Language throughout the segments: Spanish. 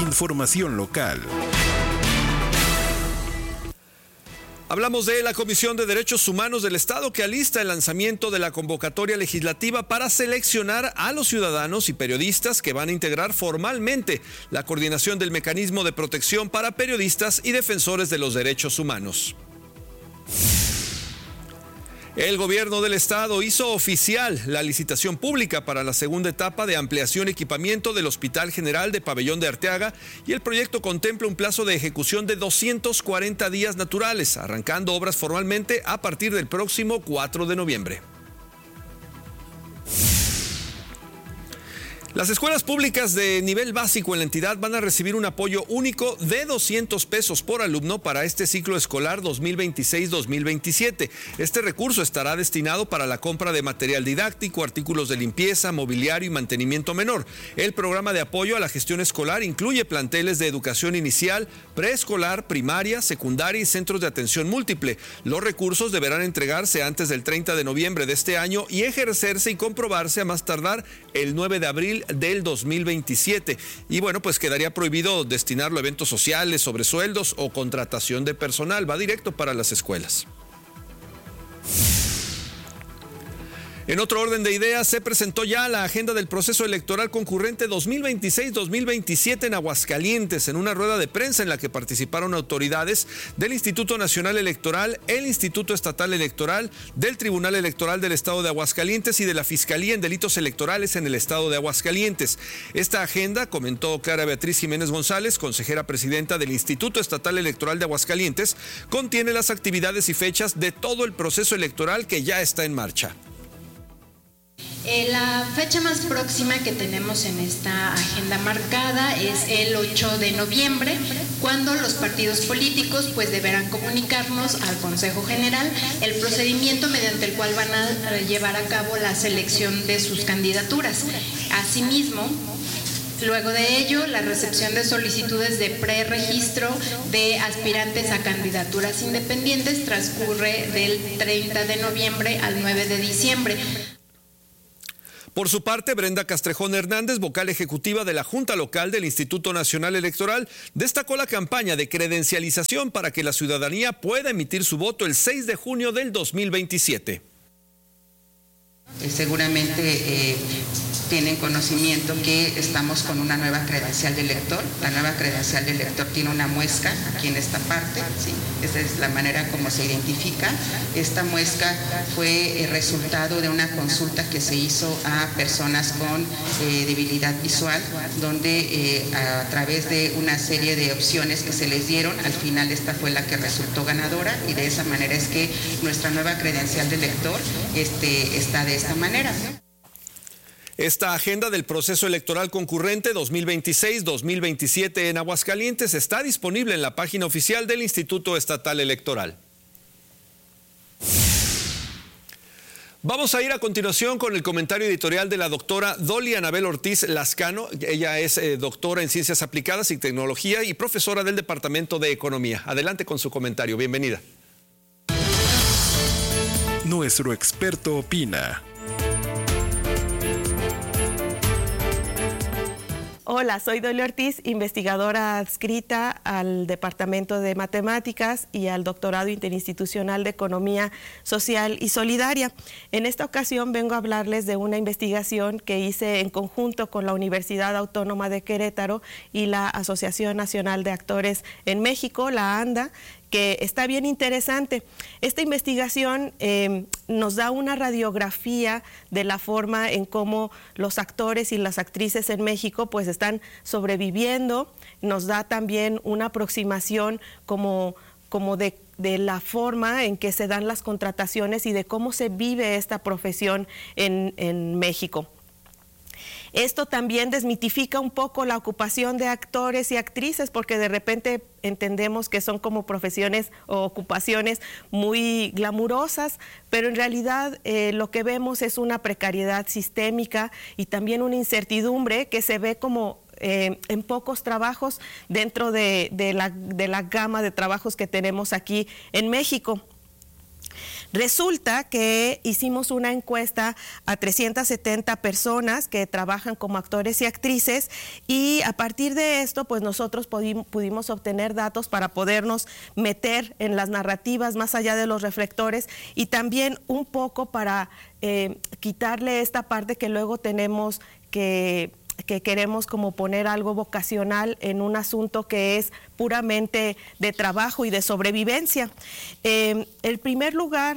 Información local. Hablamos de la Comisión de Derechos Humanos del Estado, que alista el lanzamiento de la convocatoria legislativa para seleccionar a los ciudadanos y periodistas que van a integrar formalmente la coordinación del mecanismo de protección para periodistas y defensores de los derechos humanos. El gobierno del estado hizo oficial la licitación pública para la segunda etapa de ampliación y equipamiento del Hospital General de Pabellón de Arteaga, y el proyecto contempla un plazo de ejecución de 240 días naturales, arrancando obras formalmente a partir del próximo 4 de noviembre. Las escuelas públicas de nivel básico en la entidad van a recibir un apoyo único de 200 pesos por alumno para este ciclo escolar 2026-2027. Este recurso estará destinado para la compra de material didáctico, artículos de limpieza, mobiliario y mantenimiento menor. El programa de apoyo a la gestión escolar incluye planteles de educación inicial, preescolar, primaria, secundaria y centros de atención múltiple. Los recursos deberán entregarse antes del 30 de noviembre de este año y ejercerse y comprobarse a más tardar el 9 de abril del 2027. Y bueno, pues quedaría prohibido destinarlo a eventos sociales, sobresueldos o contratación de personal. Va directo para las escuelas. En otro orden de ideas, se presentó ya la agenda del proceso electoral concurrente 2026-2027 en Aguascalientes, en una rueda de prensa en la que participaron autoridades del Instituto Nacional Electoral, el Instituto Estatal Electoral, del Tribunal Electoral del Estado de Aguascalientes y de la Fiscalía en Delitos Electorales en el Estado de Aguascalientes. Esta agenda, comentó Clara Beatriz Jiménez González, consejera presidenta del Instituto Estatal Electoral de Aguascalientes, contiene las actividades y fechas de todo el proceso electoral que ya está en marcha. La fecha más próxima que tenemos en esta agenda marcada es el 8 de noviembre, cuando los partidos políticos pues deberán comunicarnos al Consejo General el procedimiento mediante el cual van a llevar a cabo la selección de sus candidaturas. Asimismo, luego de ello, la recepción de solicitudes de preregistro de aspirantes a candidaturas independientes transcurre del 30 de noviembre al 9 de diciembre. Por su parte, Brenda Castrejón Hernández, vocal ejecutiva de la Junta Local del Instituto Nacional Electoral, destacó la campaña de credencialización para que la ciudadanía pueda emitir su voto el 6 de junio del 2027. Seguramente tienen conocimiento que estamos con una nueva credencial de elector. La nueva credencial de elector tiene una muesca aquí en esta parte, ¿sí? Esa es la manera como se identifica. Esta muesca fue el resultado de una consulta que se hizo a personas con debilidad visual, donde a través de una serie de opciones que se les dieron, al final esta fue la que resultó ganadora, y de esa manera es que nuestra nueva credencial de elector está de esta manera, ¿no? Esta agenda del proceso electoral concurrente 2026-2027 en Aguascalientes está disponible en la página oficial del Instituto Estatal Electoral. Vamos a ir a continuación con el comentario editorial de la doctora Dolly Anabel Ortiz Lascano. Ella es doctora en Ciencias Aplicadas y Tecnología y profesora del Departamento de Economía. Adelante con su comentario. Bienvenida. Nuestro experto opina. Hola, soy Dolly Ortiz, investigadora adscrita al Departamento de Matemáticas y al Doctorado Interinstitucional de Economía Social y Solidaria. En esta ocasión vengo a hablarles de una investigación que hice en conjunto con la Universidad Autónoma de Querétaro y la Asociación Nacional de Actores en México, la ANDA, que está bien interesante. Esta investigación nos da una radiografía de la forma en cómo los actores y las actrices en México pues están sobreviviendo. Nos da también una aproximación como de la forma en que se dan las contrataciones y de cómo se vive esta profesión en México. Esto también desmitifica un poco la ocupación de actores y actrices, porque de repente entendemos que son como profesiones o ocupaciones muy glamurosas, pero en realidad lo que vemos es una precariedad sistémica y también una incertidumbre que se ve como en pocos trabajos dentro de la gama de trabajos que tenemos aquí en México. Resulta que hicimos una encuesta a 370 personas que trabajan como actores y actrices, y a partir de esto pues nosotros pudimos obtener datos para podernos meter en las narrativas más allá de los reflectores, y también un poco para quitarle esta parte que luego tenemos que queremos como poner algo vocacional en un asunto que es puramente de trabajo y de sobrevivencia. El primer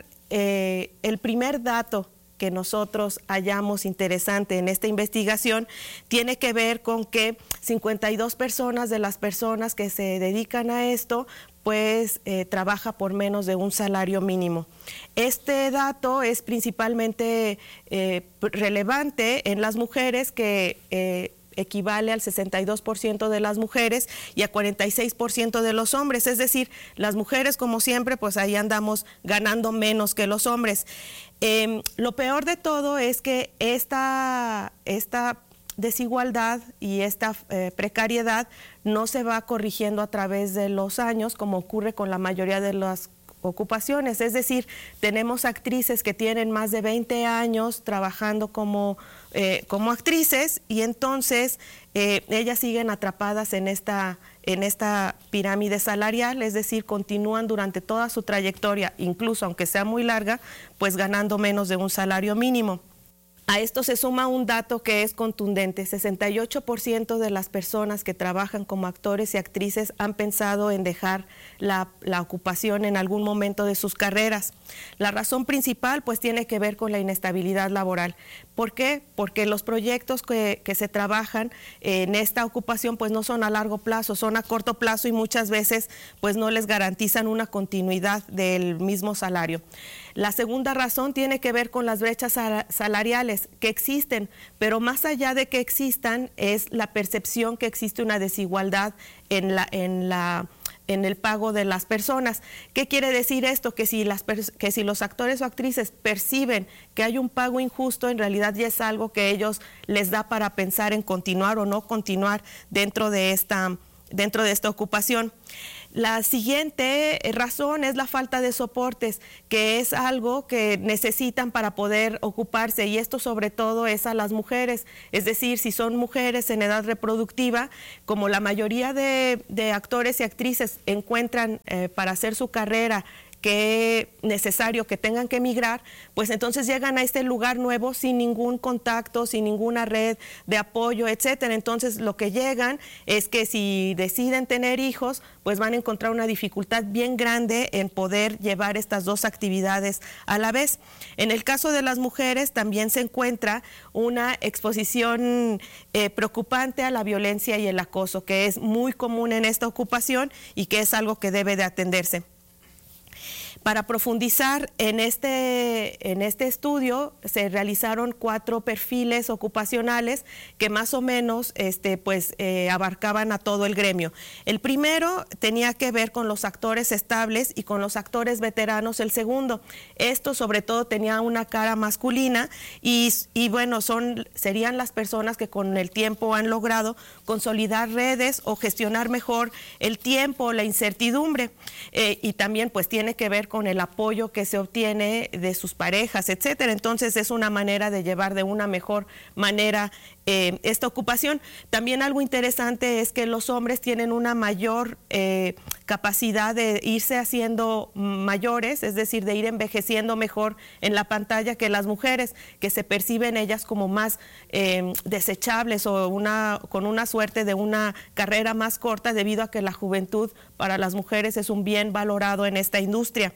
dato que nosotros hallamos interesante en esta investigación tiene que ver con que 52 personas de las personas que se dedican a esto pues trabaja por menos de un salario mínimo. Este dato es principalmente relevante en las mujeres, que equivale al 62% de las mujeres y a 46% de los hombres, es decir, las mujeres, como siempre, pues ahí andamos ganando menos que los hombres. Lo peor de todo es que esta desigualdad y esta precariedad no se va corrigiendo a través de los años, como ocurre con la mayoría de las ocupaciones. Es decir, tenemos actrices que tienen más de 20 años trabajando como actrices, y entonces ellas siguen atrapadas en esta pirámide salarial, es decir, continúan durante toda su trayectoria, incluso aunque sea muy larga, pues ganando menos de un salario mínimo. A esto se suma un dato que es contundente: 68% de las personas que trabajan como actores y actrices han pensado en dejar la ocupación en algún momento de sus carreras. La razón principal pues tiene que ver con la inestabilidad laboral. ¿Por qué? Porque los proyectos que se trabajan en esta ocupación pues no son a largo plazo, son a corto plazo, y muchas veces pues no les garantizan una continuidad del mismo salario. La segunda razón tiene que ver con las brechas salariales que existen, pero más allá de que existan es la percepción que existe una desigualdad en el pago de las personas. ¿Qué quiere decir esto? Que si los actores o actrices perciben que hay un pago injusto, en realidad ya es algo que ellos les da para pensar en continuar o no continuar dentro de esta ocupación. La siguiente razón es la falta de soportes, que es algo que necesitan para poder ocuparse, y esto sobre todo es a las mujeres. Es decir, si son mujeres en edad reproductiva, como la mayoría de actores y actrices encuentran para hacer su carrera que es necesario que tengan que emigrar, pues entonces llegan a este lugar nuevo sin ningún contacto, sin ninguna red de apoyo, etcétera. Entonces lo que llegan es que si deciden tener hijos, pues van a encontrar una dificultad bien grande en poder llevar estas dos actividades a la vez. En el caso de las mujeres también se encuentra una exposición preocupante a la violencia y el acoso, que es muy común en esta ocupación y que es algo que debe de atenderse. Para profundizar en este estudio se realizaron 4 perfiles ocupacionales que más o menos abarcaban a todo el gremio. El primero tenía que ver con los actores estables y con los actores veteranos el segundo. Esto sobre todo tenía una cara masculina y bueno, serían las personas que con el tiempo han logrado consolidar redes o gestionar mejor el tiempo, la incertidumbre, y también pues tiene que ver con el apoyo que se obtiene de sus parejas, etcétera. Entonces es una manera de llevar de una mejor manera esta ocupación. También algo interesante es que los hombres tienen una mayor capacidad de irse haciendo mayores, es decir, de ir envejeciendo mejor en la pantalla que las mujeres, que se perciben ellas como más desechables o con una suerte de una carrera más corta, debido a que la juventud para las mujeres es un bien valorado en esta industria.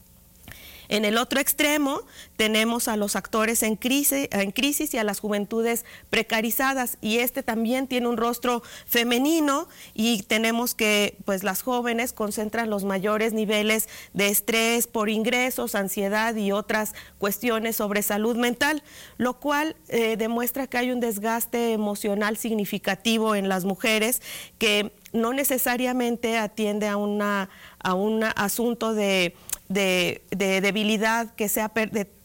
En el otro extremo tenemos a los actores en crisis y a las juventudes precarizadas, y este también tiene un rostro femenino, y tenemos que pues las jóvenes concentran los mayores niveles de estrés por ingresos, ansiedad y otras cuestiones sobre salud mental, lo cual demuestra que hay un desgaste emocional significativo en las mujeres, que no necesariamente atiende a un asunto de debilidad, que sea de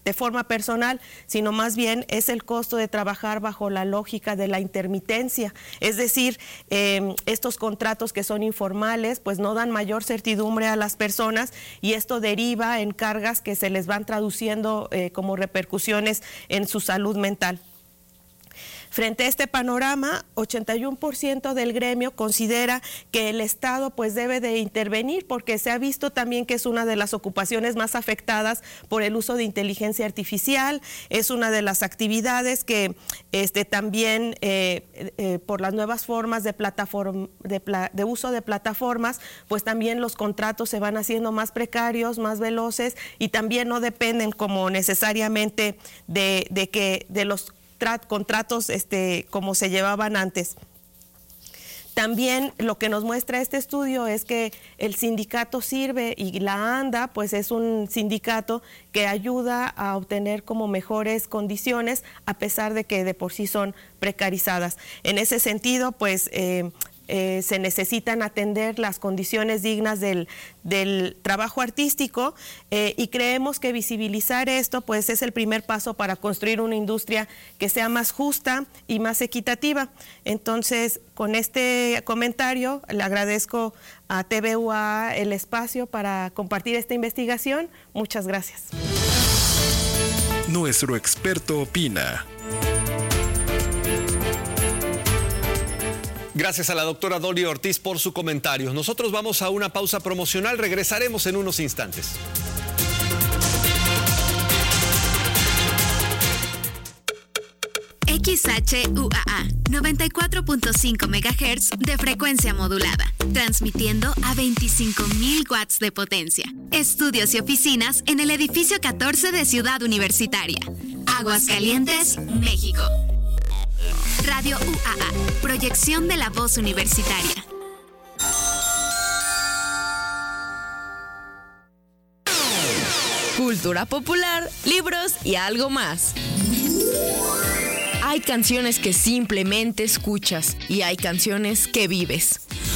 de forma personal, sino más bien es el costo de trabajar bajo la lógica de la intermitencia. Es decir, estos contratos que son informales pues no dan mayor certidumbre a las personas y esto deriva en cargas que se les van traduciendo como repercusiones en su salud mental. Frente a este panorama, 81% del gremio considera que el Estado pues debe de intervenir porque se ha visto también que es una de las ocupaciones más afectadas por el uso de inteligencia artificial, es una de las actividades que también por las nuevas formas de uso de plataformas, pues también los contratos se van haciendo más precarios, más veloces y también no dependen como necesariamente de los contratos como se llevaban antes. También lo que nos muestra este estudio es que el sindicato sirve y la ANDA pues es un sindicato que ayuda a obtener como mejores condiciones a pesar de que de por sí son precarizadas. En ese sentido pues se necesitan atender las condiciones dignas del trabajo artístico y creemos que visibilizar esto pues es el primer paso para construir una industria que sea más justa y más equitativa. Entonces, con este comentario le agradezco a TVUA el espacio para compartir esta investigación. Muchas gracias. Nuestro experto opina. Gracias a la doctora Dolly Ortiz por su comentario. Nosotros vamos a una pausa promocional, regresaremos en unos instantes. XHUAA 94.5 MHz de frecuencia modulada, transmitiendo a 25,000 watts de potencia. Estudios y oficinas en el edificio 14 de Ciudad Universitaria, Aguascalientes, México. Radio UAA, proyección de la voz universitaria. Cultura popular, libros y algo más. Hay canciones que simplemente escuchas y hay canciones que vives.